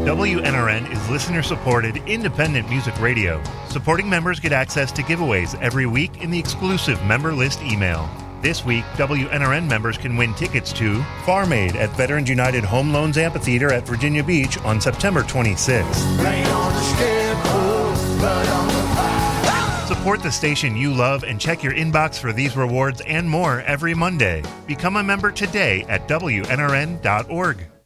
WNRN is listener-supported, independent music radio. Supporting members get access to giveaways every week in the exclusive member list email. This week, WNRN members can win tickets to Farm Aid at Veterans United Home Loans Amphitheater at Virginia Beach on September 26th. Rain on the scarecrow, blood on the pie. Support the station you love and check your inbox for these rewards and more every Monday. Become a member today at WNRN.org.